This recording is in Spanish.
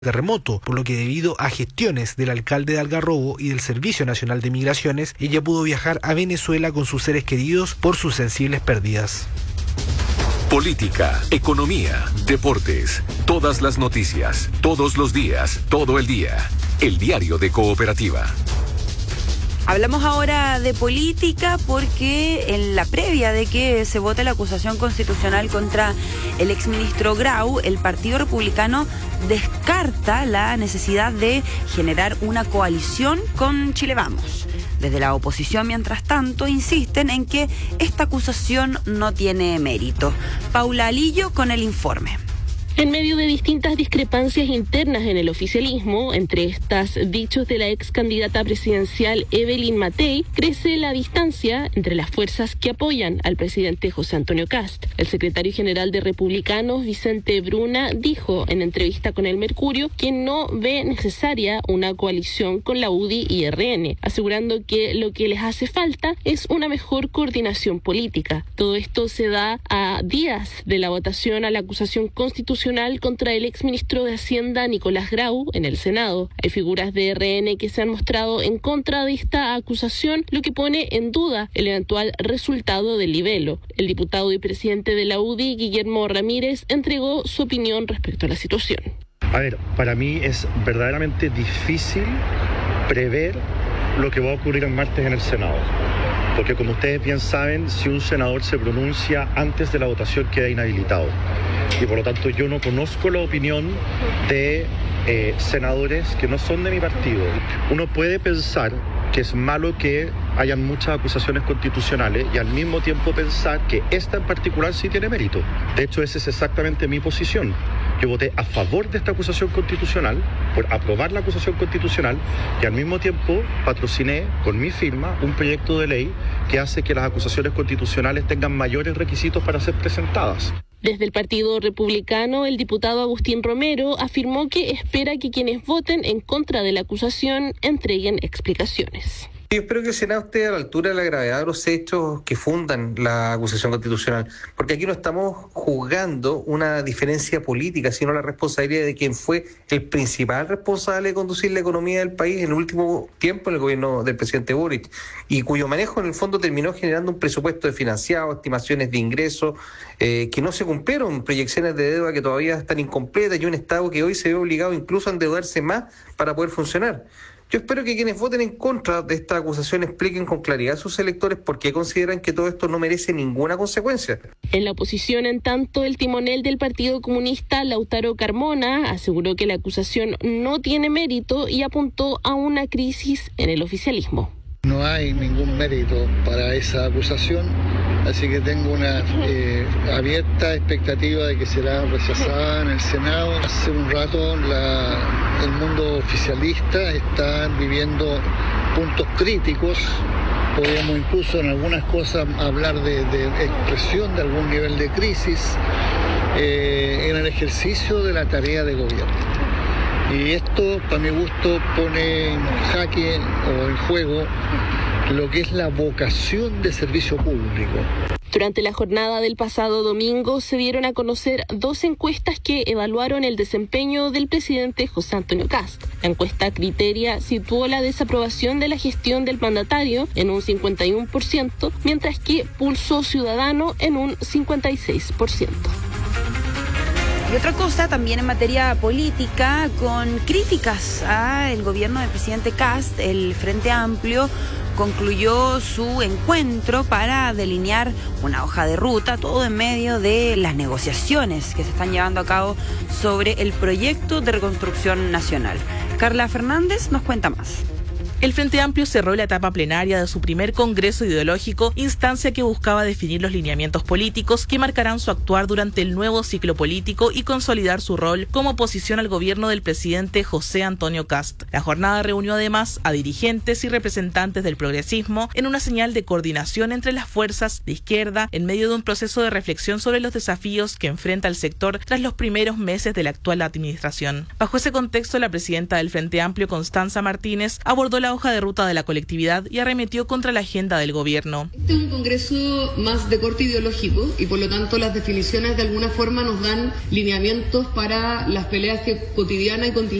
terremoto, por lo que debido a gestiones del alcalde de Algarrobo y del Servicio Nacional de Migraciones, ella pudo viajar a Venezuela con sus seres queridos por sus sensibles pérdidas. Política, economía, deportes, todas las noticias, todos los días, todo el día. El Diario de Cooperativa. Hablamos ahora de política porque en la previa de que se vote la acusación constitucional contra el exministro Grau, el Partido Republicano descarta la necesidad de generar una coalición con Chile Vamos. Desde la oposición, mientras tanto, insisten en que esta acusación no tiene mérito. Paula Alillo con el informe. En medio de distintas discrepancias internas en el oficialismo, entre estas dichos de la ex candidata presidencial Evelyn Matei, crece la distancia entre las fuerzas que apoyan al presidente José Antonio Kast. El secretario general de Republicanos, Vicente Bruna, dijo en entrevista con El Mercurio que no ve necesaria una coalición con la UDI y RN, asegurando que lo que les hace falta es una mejor coordinación política. Todo esto se da a días de la votación a la acusación constitucional contra el exministro de Hacienda Nicolás Grau en el Senado. Hay figuras de RN que se han mostrado en contra de esta acusación, lo que pone en duda el eventual resultado del libelo. El diputado y presidente de la UDI, Guillermo Ramírez, entregó su opinión respecto a la situación. A ver, para mí es verdaderamente difícil prever lo que va a ocurrir el martes en el Senado. Porque como ustedes bien saben, si un senador se pronuncia antes de la votación queda inhabilitado. Y por lo tanto yo no conozco la opinión de senadores que no son de mi partido. Uno puede pensar que es malo que hayan muchas acusaciones constitucionales y al mismo tiempo pensar que esta en particular sí tiene mérito. De hecho, esa es exactamente mi posición. Yo voté a favor de esta acusación constitucional, por aprobar la acusación constitucional, y al mismo tiempo patrociné con mi firma un proyecto de ley que hace que las acusaciones constitucionales tengan mayores requisitos para ser presentadas. Desde el Partido Republicano, el diputado Agustín Romero afirmó que espera que quienes voten en contra de la acusación entreguen explicaciones. Yo espero que el Senado esté a la altura de la gravedad de los hechos que fundan la acusación constitucional, porque aquí no estamos juzgando una diferencia política, sino la responsabilidad de quien fue el principal responsable de conducir la economía del país en el último tiempo en el gobierno del presidente Boric, y cuyo manejo en el fondo terminó generando un presupuesto desfinanciado, estimaciones de ingresos que no se cumplieron, proyecciones de deuda que todavía están incompletas y un Estado que hoy se ve obligado incluso a endeudarse más para poder funcionar. Yo espero que quienes voten en contra de esta acusación expliquen con claridad a sus electores por qué consideran que todo esto no merece ninguna consecuencia. En la oposición, en tanto, el timonel del Partido Comunista, Lautaro Carmona, aseguró que la acusación no tiene mérito y apuntó a una crisis en el oficialismo. No hay ningún mérito para esa acusación, así que tengo una abierta expectativa de que será rechazada en el Senado. Hace un rato el mundo oficialista está viviendo puntos críticos. Podríamos incluso en algunas cosas hablar de expresión de algún nivel de crisis en el ejercicio de la tarea de gobierno. Y esto, para mi gusto, pone en jaque o en juego lo que es la vocación de servicio público. Durante la jornada del pasado domingo se dieron a conocer 2 encuestas que evaluaron el desempeño del presidente José Antonio Kast. La encuesta Criteria situó la desaprobación de la gestión del mandatario en un 51%, mientras que Pulso Ciudadano en un 56%. Y otra cosa también en materia política, con críticas al gobierno del presidente Kast, el Frente Amplio concluyó su encuentro para delinear una hoja de ruta, todo en medio de las negociaciones que se están llevando a cabo sobre el proyecto de reconstrucción nacional. Carla Fernández nos cuenta más. El Frente Amplio cerró la etapa plenaria de su primer congreso ideológico, instancia que buscaba definir los lineamientos políticos que marcarán su actuar durante el nuevo ciclo político y consolidar su rol como oposición al gobierno del presidente José Antonio Kast. La jornada reunió además a dirigentes y representantes del progresismo en una señal de coordinación entre las fuerzas de izquierda en medio de un proceso de reflexión sobre los desafíos que enfrenta el sector tras los primeros meses de la actual administración. Bajo ese contexto, la presidenta del Frente Amplio, Constanza Martínez, abordó la la hoja de ruta de la colectividad y arremetió contra la agenda del gobierno. Este es un congreso más de corte ideológico y por lo tanto las definiciones de alguna forma nos dan lineamientos para las peleas cotidianas y